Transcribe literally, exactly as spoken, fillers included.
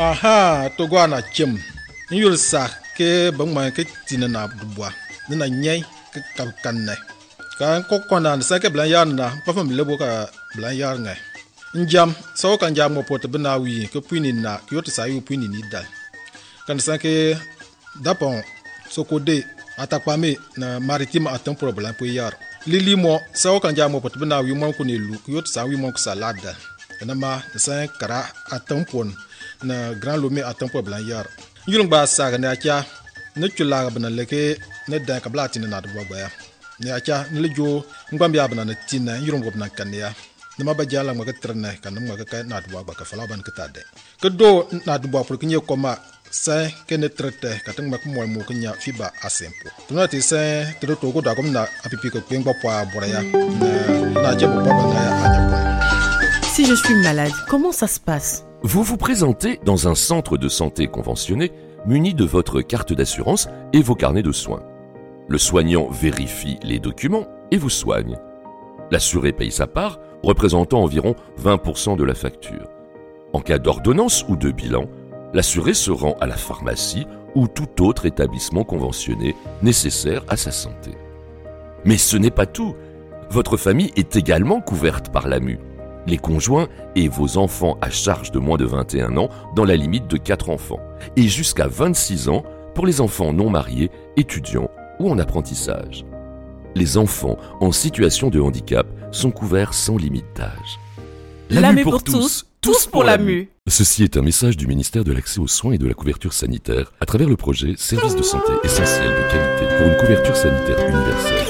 Aha, Togo na chim. Yul sa ke bang ma ke tina na dubwa. Na nyai ke kapkanne. Ka ko kona sa ke blan yar na pa fam lebo ka blan yar ngai. Njam so kan jam mo pot bna wi ke puini na yot sa yu puini ni dal. Kan sa ke dapon sokode atakwame na maritime atam problem po yar. Lili mo so kan jam mo pot bna wi mo ko ne lu yot sa wi mo ko salada. Na ma sa kara atam pon na grand lomé atam problem yar. Yulung ba sa ga na kya ne chula ga bna leke ne da ka blati na do ba ya. Ne kya ne lejo ngam ya bna na tina yulung go bna kan ya. Nama ba jala ma ka trene kan ma ka na do ba ka fala ban ka tade. Ke do na do ba pour que nye koma sa ke ne trete ka tang ma ko mo mo nya fiba asempo. Tuna ti sa te do to go da kom na apipi ko kweng ba pa bora ya. Na na je bo ba na ya anya po. Si je suis malade, comment ça se passe? Vous vous présentez dans un centre de santé conventionné muni de votre carte d'assurance et vos carnets de soins. Le soignant vérifie les documents et vous soigne. L'assuré paye sa part, représentant environ vingt pour cent de la facture. En cas d'ordonnance ou de bilan, l'assuré se rend à la pharmacie ou tout autre établissement conventionné nécessaire à sa santé. Mais ce n'est pas tout. Votre famille est également couverte par l'A M U. Les conjoints et vos enfants à charge de moins de vingt et un ans dans la limite de quatre enfants et jusqu'à vingt-six ans pour les enfants non mariés, étudiants ou en apprentissage. Les enfants en situation de handicap sont couverts sans limite d'âge. L'A M U pour tous, tous pour l'A M U. Ceci est un message du ministère de l'Accès aux soins et de la couverture sanitaire à travers le projet Services de santé essentiels de qualité pour une couverture sanitaire universelle.